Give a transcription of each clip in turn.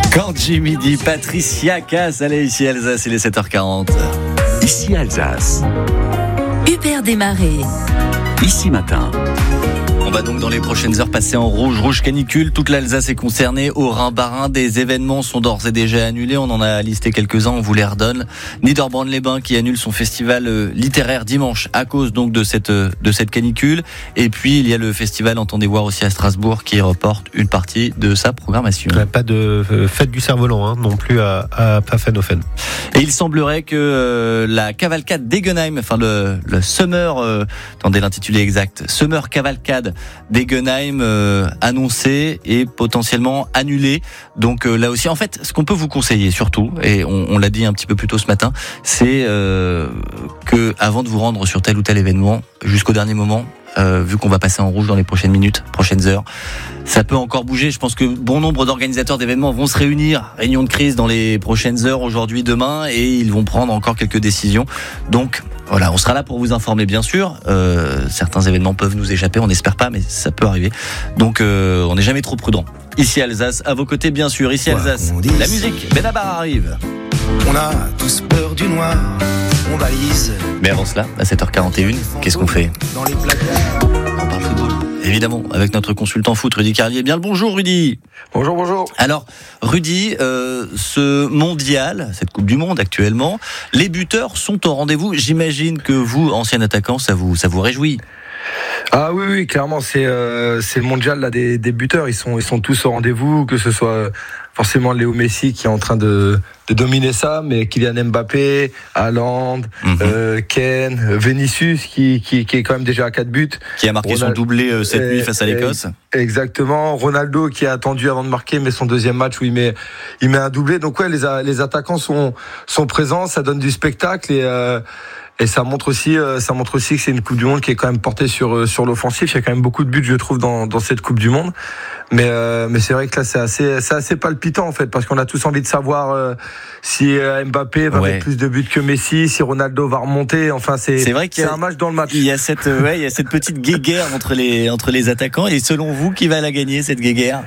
Kanji midi, Patricia Cass, allez ici Alsace, il est 7h40. Ici Alsace. Hubert Desmarais. Ici matin. On va donc dans les prochaines heures passer en rouge canicule. Toute l'Alsace est concernée. Au Rhin-Bas-Rhin, des événements sont d'ores et déjà annulés. On en a listé quelques-uns, on vous les redonne. Niederbronn-les-Bains qui annule son festival littéraire dimanche à cause donc de cette canicule. Et puis il y a le festival, entendez voir aussi à Strasbourg, qui reporte une partie de sa programmation. Pas de fête du cerf-volant non plus à Pfaffenhofen. Et il semblerait que la cavalcade d'Egenheim, enfin le Summer, attendez l'intitulé exact, Summer Cavalcade d'Egenheim annoncé et potentiellement annulé. Donc là aussi, en fait, ce qu'on peut vous conseiller surtout, et on l'a dit un petit peu plus tôt ce matin, c'est que avant de vous rendre sur tel ou tel événement, jusqu'au dernier moment, vu qu'on va passer en rouge dans les prochaines minutes, prochaines heures, ça peut encore bouger. Je pense que bon nombre d'organisateurs d'événements vont se réunir, réunion de crise dans les prochaines heures, aujourd'hui, demain, et ils vont prendre encore quelques décisions. Donc voilà, on sera là pour vous informer, bien sûr. Certains événements peuvent nous échapper, on n'espère pas, mais ça peut arriver. Donc on n'est jamais trop prudent. Ici Alsace, à vos côtés, bien sûr. Ici Alsace, la musique, Benabar arrive. On a tous peur du noir, on balise. Mais avant cela, à 7h41, qu'est-ce qu'on fait ? Dans les placards. On parle football. Évidemment, avec notre consultant foot, Rudy Carlier. Bien le bonjour, Rudy. Bonjour. Alors, Rudy, ce mondial, cette Coupe du Monde actuellement, les buteurs sont au rendez-vous. J'imagine que vous, ancien attaquant, ça vous réjouit. Ah oui, clairement, c'est le mondial là des buteurs. Ils sont tous au rendez-vous, que ce soit forcément Léo Messi qui est en train de dominer ça, mais Kylian Mbappé, Haaland, Ken, Vinicius qui est quand même déjà à 4 buts. Qui a marqué son doublé cette nuit face à l'Écosse. Exactement. Ronaldo qui a attendu avant de marquer, mais son deuxième match où il met un doublé. Donc ouais, les attaquants sont présents, ça donne du spectacle et ça montre aussi que c'est une Coupe du Monde qui est quand même portée sur l'offensif. Il y a quand même beaucoup de buts, je trouve, dans cette Coupe du Monde. Mais c'est vrai que là, c'est assez palpitant, en fait, parce qu'on a tous envie de savoir si Mbappé va mettre plus de buts que Messi, si Ronaldo va remonter. Enfin, c'est vrai qu'il y a un match dans le match. Il y a cette petite guéguerre entre les attaquants. Et selon vous, qui va la gagner, cette guéguerre?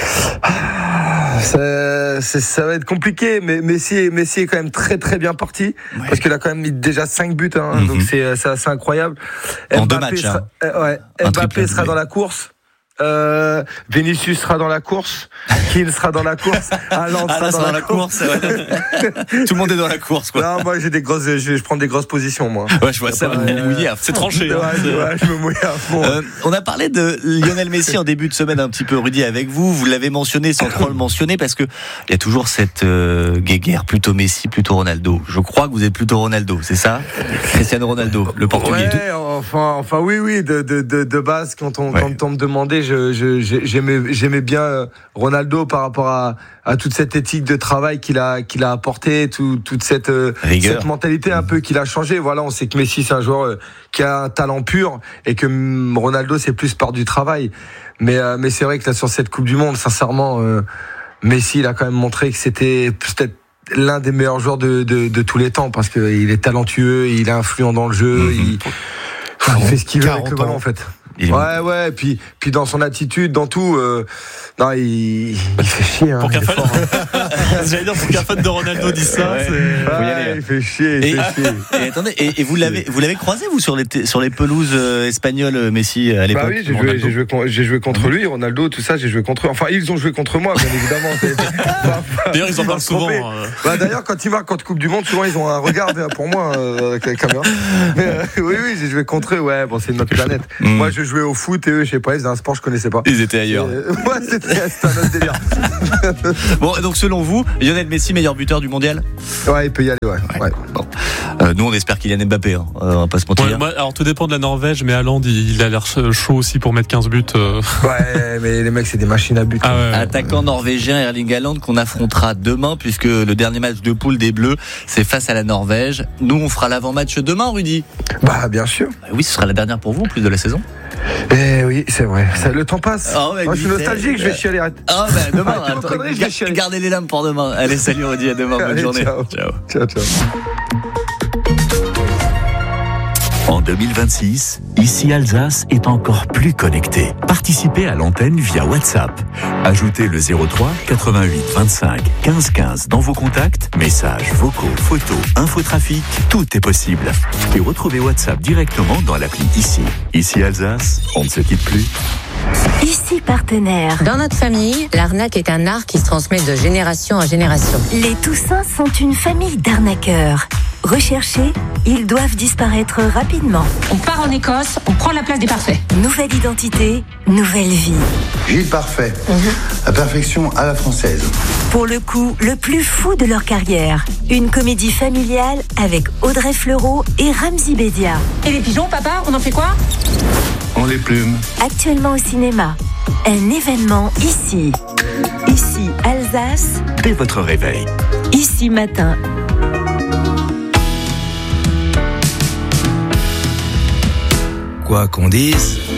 Ça va être compliqué, mais Messi est quand même très très bien parti, parce qu'il a quand même mis déjà 5 buts, donc c'est assez incroyable. En 2 matchs. Mbappé sera dans la course. Vinicius sera dans la course, Keane sera dans la course, Haaland sera dans la course. Tout le monde est dans la course, quoi. Non, moi je prends des grosses positions, moi. Ouais, je vois ça, vous mouillez, c'est tranché. Je me mouille à fond. On a parlé de Lionel Messi en début de semaine un petit peu, Rudy, avec vous. Vous l'avez mentionné sans trop le mentionner, parce que il y a toujours cette guéguerre, plutôt Messi, plutôt Ronaldo. Je crois que vous êtes plutôt Ronaldo, c'est ça? Cristiano Ronaldo, le Portugais. Ouais, enfin oui, de base, quand on me demandait, j'aimais bien Ronaldo par rapport à toute cette éthique de travail qu'il a apporté, toute cette mentalité un peu qu'il a changé. Voilà, on sait que Messi c'est un joueur qui a un talent pur et que Ronaldo c'est plus par du travail. Mais c'est vrai que là sur cette Coupe du Monde, sincèrement, Messi il a quand même montré que c'était peut-être l'un des meilleurs joueurs de tous les temps, parce qu'il est talentueux, il est influent dans le jeu, il fait ce qu'il veut avec le ballon, en fait. Ouais, puis dans son attitude, dans tout, non, il fait chier. Pour qu'un fan, j'allais dire, pour qu'un fan de Ronaldo dise ça, il fait chier. Et attendez, et vous l'avez croisé, vous, sur les pelouses espagnoles, Messi, à l'époque? Bah oui, j'ai joué contre lui, Ronaldo, tout ça, j'ai joué contre eux. Enfin, ils ont joué contre moi, bien évidemment. D'ailleurs, ils en parlent souvent. D'ailleurs, quand ils marquent contre Coupe du Monde, souvent ils ont un regard pour moi avec la caméra. Mais oui, j'ai joué contre eux. Ouais, bon, c'est notre planète. Moi, je jouais au foot et eux, je sais pas, ils faisaient un sport que je connaissais pas. Ils étaient ailleurs. Ouais, c'était un autre délire. Bon, donc selon vous, Lionel Messi, meilleur buteur du mondial? Ouais, il peut y aller, ouais. Bon. Nous, on espère Kylian Mbappé, on va pas se mentir. Alors, tout dépend de la Norvège, mais Haaland, il a l'air chaud aussi pour mettre 15 buts. Ouais, mais les mecs, c'est des machines à but. Attaquant norvégien Erling Haaland qu'on affrontera demain, puisque le dernier match de poule des Bleus, c'est face à la Norvège. Nous, on fera l'avant-match demain, Rudy. Bah, bien sûr. Oui, ce sera la dernière pour vous, en plus de la saison. Oui, c'est vrai. Le temps passe. Moi, je suis nostalgique, je vais chialer. Demain, gardez les lames pour demain. Allez, salut Rudy, à demain, bonne journée. Ciao. En 2026, ici Alsace est encore plus connectée. Participez à l'antenne via WhatsApp. Ajoutez le 03 88 25 15 15 dans vos contacts, messages, vocaux, photos, infotrafic, tout est possible. Et retrouvez WhatsApp directement dans l'appli Ici. Ici Alsace, on ne se quitte plus. Ici partenaire. Dans notre famille, l'arnaque est un art qui se transmet de génération en génération. Les Toussins sont une famille d'arnaqueurs. Recherchés, ils doivent disparaître rapidement. On part en Écosse, on prend la place des parfaits. Nouvelle identité, nouvelle vie. Gilles Parfait, la perfection à la française. Pour le coup, le plus fou de leur carrière. Une comédie familiale avec Audrey Fleurot et Ramzy Bedia. Et les pigeons, papa, on en fait quoi? On les plume. Actuellement au cinéma. Un événement ici. Ici, Alsace. Dès votre réveil. Ici matin. Quoi qu'on dise,